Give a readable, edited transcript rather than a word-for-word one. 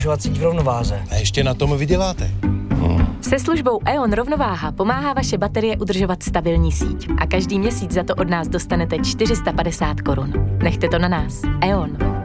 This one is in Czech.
síť v rovnováze. A ještě na tom vyděláte. Se službou E.ON Rovnováha pomáhá vaše baterie udržovat stabilní síť. A každý měsíc za to od nás dostanete 450 korun. Nechte to na nás. E.ON.